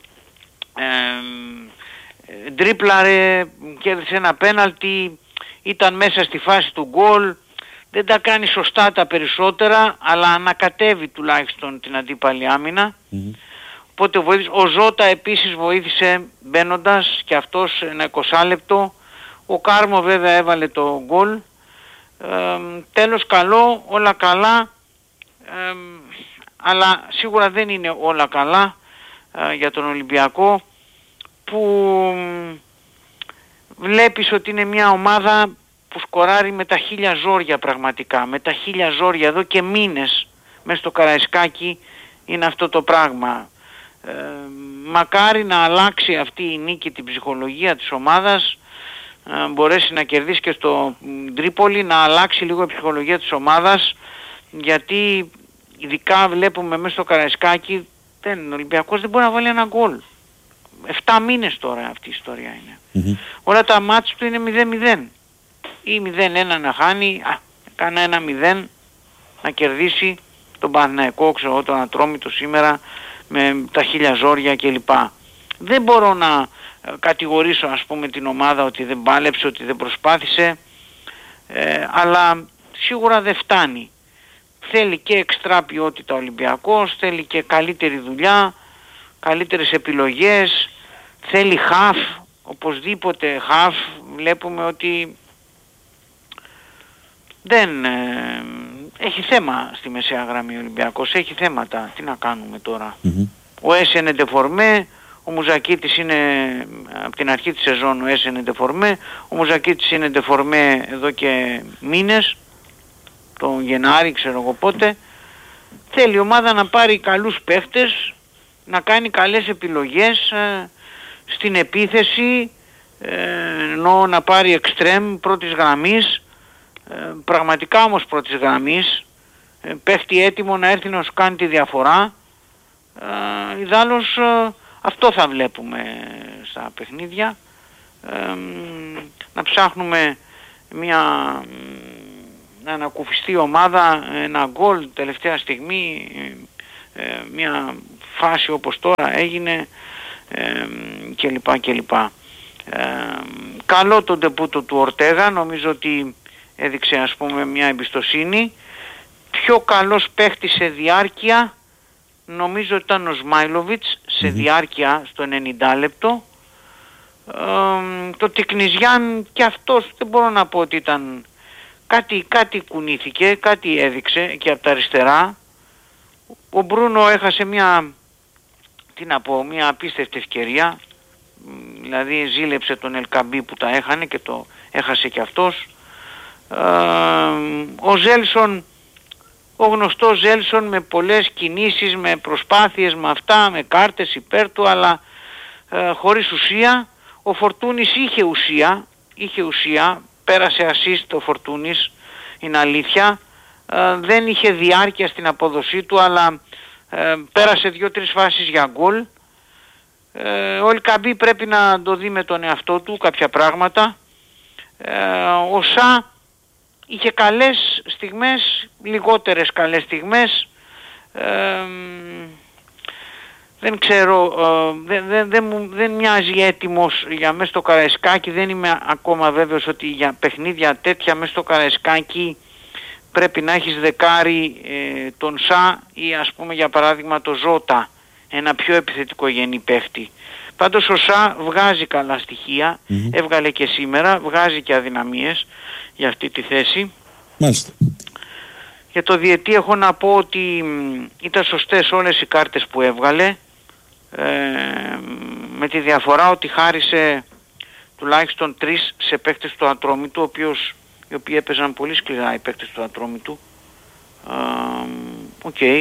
ε, ντρίπλαρε, κέρδισε ένα πέναλτι, ήταν μέσα στη φάση του γκολ. Δεν τα κάνει σωστά τα περισσότερα, αλλά ανακατεύει τουλάχιστον την αντίπαλη άμυνα. Mm-hmm. Οπότε βοήθησε. Ο Ζώτα επίσης βοήθησε μπαίνοντας και αυτός ένα εικοσάλεπτο. Ο Κάρμο βέβαια έβαλε το γκολ. Ε, τέλος καλό, όλα καλά. Ε, αλλά σίγουρα δεν είναι όλα καλά ε, για τον Ολυμπιακό, που βλέπεις ότι είναι μια ομάδα που σκοράρει με τα χίλια ζόρια πραγματικά, με τα χίλια ζόρια εδώ και μήνες μέσα στο Καραϊσκάκι είναι αυτό το πράγμα. Ε, μακάρι να αλλάξει αυτή η νίκη την ψυχολογία της ομάδας, ε, μπορέσει να κερδίσει και στο Τρίπολη, να αλλάξει λίγο η ψυχολογία της ομάδας, γιατί ειδικά βλέπουμε μέσα στο Καραϊσκάκι δεν, ο Ολυμπιακός δεν μπορεί να βάλει ένα γκολ. Εφτά μήνες τώρα αυτή η ιστορία είναι. Mm-hmm. Όλα τα μάτς του είναι μηδέν μηδέν. Ή μηδέν ένα να χάνει, α, κάνα ένα μηδέν να κερδίσει τον Παναθηναϊκό, ξέρω, τον Ατρόμητο σήμερα με τα χίλια ζόρια κλπ. Δεν μπορώ να κατηγορήσω ας πούμε την ομάδα ότι δεν πάλεψε, ότι δεν προσπάθησε, ε, αλλά σίγουρα δεν φτάνει. Θέλει και εξτρά ποιότητα ο Ολυμπιακός, θέλει και καλύτερη δουλειά, καλύτερες επιλογές, θέλει χαφ, οπωσδήποτε χαφ. Βλέπουμε ότι δεν ε, έχει θέμα στη μεσαία γραμμή ο Ολυμπιακός, έχει θέματα, τι να κάνουμε τώρα. Mm-hmm. Ο Έσαι είναι ντεφορμέ, ο Μουζακίτης είναι από την αρχή της σεζόν, ο Έσαι είναι ντεφορμέ, ο Μουζακίτης είναι ντεφορμέ εδώ και μήνες, τον Γενάρη ξέρω εγώ πότε. Θέλει η ομάδα να πάρει καλούς παίχτες, να κάνει καλές επιλογές ε, στην επίθεση, ε, ενώ να πάρει εξτρέμ πρώτης γραμμής, ε, πραγματικά όμως πρώτης γραμμής, ε, παίχτη έτοιμο να έρθει να σου κάνει τη διαφορά. Ε, ιδάλλως ε, αυτό θα βλέπουμε στα παιχνίδια, ε, να ψάχνουμε μια να ανακουφιστεί η ομάδα, ένα γκολ τελευταία στιγμή, ε, μια φάση όπως τώρα έγινε ε, κλπ. κλπ. Ε, καλό το ντεπούτο του Ορτέγα, νομίζω ότι έδειξε ας πούμε μια εμπιστοσύνη. Πιο καλός παίχτης σε διάρκεια νομίζω ότι ήταν ο Σμάιλοβιτς σε mm-hmm. διάρκεια στο ενενήντα λεπτό. Ε, το Τικνιζιάν και αυτός δεν μπορώ να πω ότι ήταν κάτι, κάτι κουνήθηκε, κάτι έδειξε και από τα αριστερά. Ο Μπρούνο έχασε μια, τι να πω, μια απίστευτη ευκαιρία, δηλαδή ζήλεψε τον Ελκαμπή που τα έχανε και το έχασε και αυτός. Ε, ο Ζέλσον, ο γνωστός Ζέλσον με πολλές κινήσεις, με προσπάθειες, με αυτά, με κάρτες υπέρ του, αλλά ε, χωρίς ουσία. Ο Φορτούνης είχε ουσία, είχε ουσία, πέρασε assist ο Φορτούνης, είναι αλήθεια. Ε, δεν είχε διάρκεια στην απόδοσή του, αλλά ε, πέρασε δύο-τρεις φάσεις για γκολ. Ε, ο Ελκαμπή πρέπει να το δει με τον εαυτό του κάποια πράγματα. Ε, ο Σα είχε καλές στιγμές, λιγότερες καλές στιγμές. Ε, δεν ξέρω, ε, δεν, δεν, δεν, μου, δεν μοιάζει έτοιμος για μέσα στο Καραϊσκάκι. Δεν είμαι ακόμα βέβαιος ότι για παιχνίδια τέτοια μέσα στο Καραϊσκάκι πρέπει να έχεις δεκάρι ε, τον Σα ή ας πούμε για παράδειγμα το Ζώτα, ένα πιο επιθετικό γενή παίχτη. Πάντως ο Σα βγάζει καλά στοιχεία, mm-hmm. έβγαλε και σήμερα, βγάζει και αδυναμίες για αυτή τη θέση. Μάλιστα. Για το διετή έχω να πω ότι ήταν σωστές όλες οι κάρτες που έβγαλε, ε, με τη διαφορά ότι χάρισε τουλάχιστον τρεις σε παίκτες του Ατρόμητου, ο οποίος, οι οποίοι έπαιζαν πολύ σκληρά οι παίκτες του Ατρόμητου. Οκ, okay.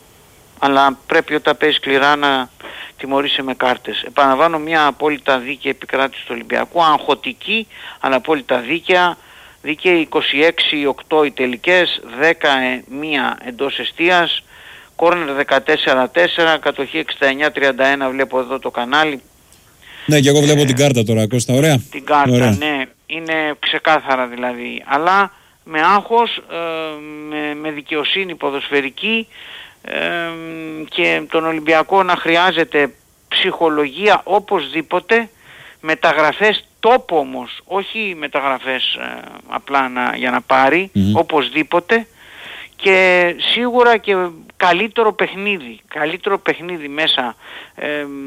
Αλλά πρέπει όταν παίζει σκληρά να τιμωρήσει με κάρτες. Επαναλαμβάνω, μια απόλυτα δίκαια επικράτηση του Ολυμπιακού, αγχωτική αλλά απόλυτα δίκαια. Δίκαιη είκοσι έξι οκτώ οι τελικές, δέκα μία εντός εστίας, κόρνερ δεκατέσσερα τέσσερα, κατοχή εξήντα εννιά τριάντα ένα, βλέπω εδώ το κανάλι. Ναι, και εγώ βλέπω ε, την κάρτα τώρα, Κώστα, ωραία. Την κάρτα, ωραία. Ναι, είναι ξεκάθαρα δηλαδή, αλλά με άγχος, ε, με, με δικαιοσύνη ποδοσφαιρική, ε, και τον Ολυμπιακό να χρειάζεται ψυχολογία οπωσδήποτε, μεταγραφές τόπο όμως, όχι μεταγραφές ε, απλά να, για να πάρει, mm-hmm. οπωσδήποτε, και σίγουρα και καλύτερο παιχνίδι, καλύτερο παιχνίδι μέσα, ε,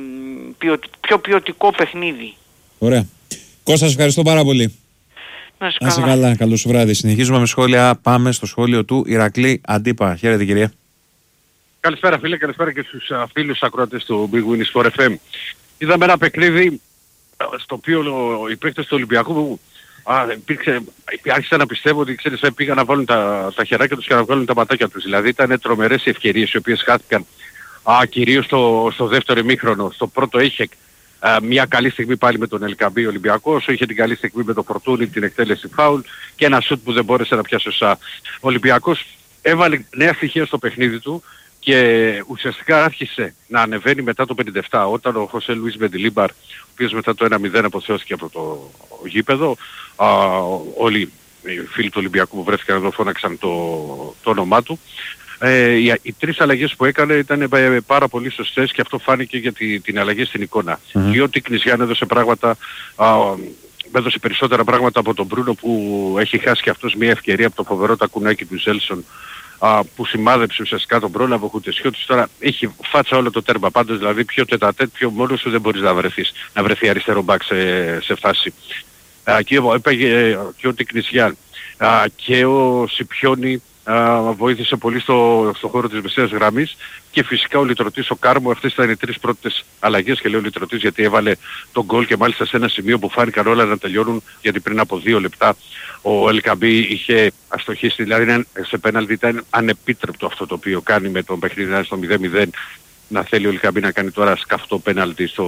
ποιο, πιο ποιοτικό παιχνίδι. Ωραία. Κώστα, σας ευχαριστώ πάρα πολύ. Να είσαι καλά. καλά. καλά. Καλό σου βράδυ. Συνεχίζουμε με σχόλια. Πάμε στο σχόλιο του Ηρακλή Αντίπα. Χαίρετε, κυρία. Καλησπέρα, φίλε. Καλησπέρα και στους uh, φίλους ακροατές του Big Win Sport εφ εμ. Είδαμε ένα παιχνίδι στο οποίο οι παίκτες του Ολυμπιακού α, υπήρξε, άρχισαν να πιστεύω ότι ξέρεις, πήγαν να βάλουν τα, τα χεράκια τους και να βγάλουν τα ματάκια τους. Δηλαδή ήταν τρομερές οι ευκαιρίες οι οποίες χάθηκαν, α, κυρίως στο, στο δεύτερο ημίχρονο. Στο πρώτο είχε α, μια καλή στιγμή πάλι με τον Ελκαμπή Ολυμπιακός, είχε την καλή στιγμή με τον Φορτούνη, την εκτέλεση φάουλ και ένα σουτ που δεν μπόρεσε να πιάσει σωστά. Ο Ολυμπιακός έβαλε νέα στοιχεία στο παιχνίδι του και ουσιαστικά άρχισε να ανεβαίνει μετά το πενήντα επτά, όταν ο Χωσέ Λουίς Μεντιλίμπαρ, ο οποίος μετά το ένα μηδέν αποθεώθηκε από το γήπεδο, α, όλοι οι φίλοι του Ολυμπιακού που βρέθηκαν εδώ φώναξαν το, το όνομά του. Ε, οι, οι τρεις αλλαγές που έκανε ήταν πάρα πολύ σωστές και αυτό φάνηκε για τη, την αλλαγή στην εικόνα. Mm-hmm. Και ο Τικνιζιάν έδωσε πράγματα, α, έδωσε περισσότερα πράγματα από τον Μπρούνο που έχει χάσει και αυτός μια ευκαιρία από το φοβερό τακουνάκι του Ζέλσον, Uh, που σημάδεψε ουσιαστικά τον πρόλαβο Χουτεσιώτης. Τώρα έχει φάτσα όλο το τέρμα πάντως, δηλαδή πιο τετατέτ, πιο μόνος σου δεν μπορείς να βρεθείς, να βρεθεί αριστερό μπακ σε, σε φάση. Uh, και, έπαιγε, και ο Τικνισιάν uh, και ο Σιπιόνι uh, βοήθησε πολύ στο, στο χώρο της μεσαίας γραμμής και φυσικά ο Λιτρωτής ο Κάρμο. Αυτές ήταν οι τρεις πρώτες αλλαγές και λέω Λιτρωτής γιατί έβαλε τον γκολ και μάλιστα σε ένα σημείο που φάνηκαν όλα να τελειώνουν, γιατί πριν από δύο λεπτά ο Ελκαμπή είχε αστοχίσει, δηλαδή σε πέναλτι ήταν ανεπίτρεπτο αυτό το οποίο κάνει με τον παιχνίδι στο μηδέν μηδέν, να θέλει ο Ελκαμπή να κάνει τώρα σκαφτό πέναλτι στο,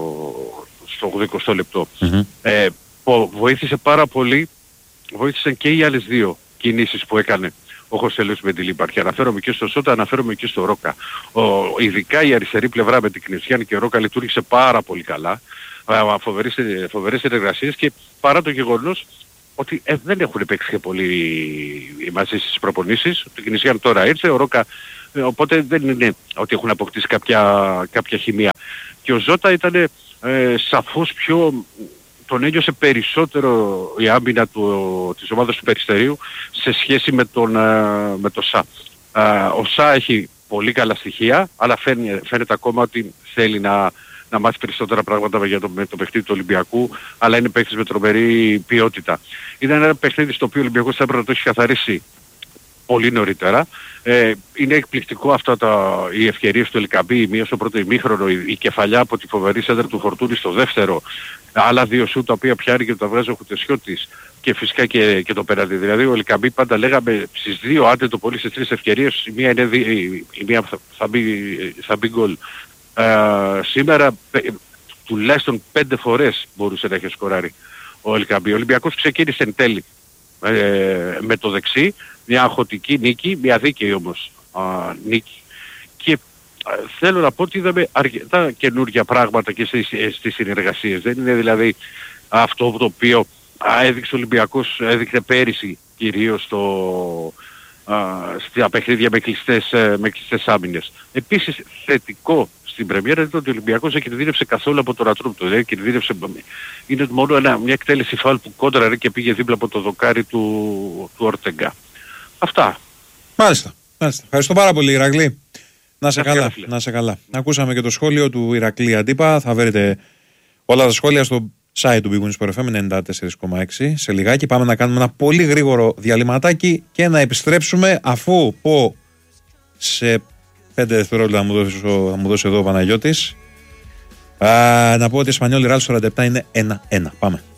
στο ογδοηκοστό λεπτό. Mm-hmm. Ε, βοήθησε πάρα πολύ, βοήθησαν και οι άλλες δύο κινήσεις που έκανε ο Χωσέ Λουίς Μεντιλίμπαρ. Και αναφέρομαι και στο Σότα, αναφέρομαι και στο Ρόκα. Ο, ειδικά η αριστερή πλευρά με την Κνησιάν και ο Ρόκα λειτουργήσε πάρα πολύ καλά. Φοβερές, φοβερές συνεργασίες και παρά το γεγονός ότι ε, δεν έχουν παίξει και πολύ μαζί στις προπονήσεις. Το Κινησιάν τώρα ήρθε, ο Ρόκα, ε, οπότε δεν είναι ότι έχουν αποκτήσει κάποια, κάποια χημεία. Και ο Ζώτα ήταν ε, σαφώς πιο... τον ένιωσε περισσότερο η άμυνα του, της ομάδας του Περιστερίου σε σχέση με τον, με το ΣΑ. Ο ΣΑ έχει πολύ καλά στοιχεία, αλλά φαίνεται, φαίνεται ακόμα ότι θέλει να, να μάθει περισσότερα πράγματα για το, με το παιχνίδι του Ολυμπιακού, αλλά είναι παίκτης με τρομερή ποιότητα. Ήταν ένα παιχνίδι στο οποίο ο Ολυμπιακός θα έπρεπε να το έχει καθαρίσει πολύ νωρίτερα. Ε, είναι εκπληκτικό αυτά τα, οι ευκαιρίες του Ελκαμπή, η μία στο πρώτο ημίχρονο, η, η κεφαλιά από τη φοβερή σέντρα του Φορτούνη στο δεύτερο, άλλα δύο σου τα οποία πιάνει και τα βγάζει ο Χουτεσιώτης και φυσικά και, και το πέναλτι. Δηλαδή ο Ελκαμπή πάντα λέγαμε στις δύο, άντε το πολύ στις τρεις ευκαιρίες, η μία, είναι δι, η, η μία θα, θα, μπει, θα μπει γκολ. Ε, σήμερα πε, τουλάχιστον πέντε φορές μπορούσε να έχει σκοράρει ο Ελκαμπή. Ο Ολυμπιακός ξεκίνησε εν τέλει ε, με το δεξί, μια αγχωτική νίκη, μια δίκαιη όμως α, νίκη. Και α, θέλω να πω ότι είδαμε αρκετά καινούργια πράγματα και στις, στις συνεργασίες. Δεν είναι δηλαδή αυτό το οποίο α, έδειξε ο Ολυμπιακός, έδειξε πέρυσι κυρίως στο, α, στα παιχνίδια με κλειστές, με κλειστές άμυνες. Επίσης θετικό στην πρεμιέρα ήταν ότι ο Ολυμπιακός δεν κινδύνευσε καθόλου από το Ρατρούμπτο. Δεν κινδύνευσε, είναι μόνο ένα, μια εκτέλεση φάουλ που κόντραρε και πήγε δίπλα από το δοκάρι του, του Ορτεγκά. Αυτά. Μάλιστα. Μάλιστα. Ευχαριστώ πάρα πολύ, Ηρακλή. Να σε Ευχαριστώ, καλά. φίλε. Να σε καλά. Ακούσαμε και το σχόλιο του Ηρακλή Αντίπα. Θα βρείτε όλα τα σχόλια στο site του Big Win Sport εφ εμ ενενήντα τέσσερα κόμμα έξι. Σε λιγάκι πάμε να κάνουμε ένα πολύ γρήγορο διαλυματάκι και να επιστρέψουμε αφού πω σε πέντε δευτερόλεπτα να μου δώσει, θα μου δώσει εδώ ο Παναγιώτης. Α, να πω ότι η Εσπανιόλ Ρεάλ στο σαράντα επτά είναι ένα ένα. Πάμε.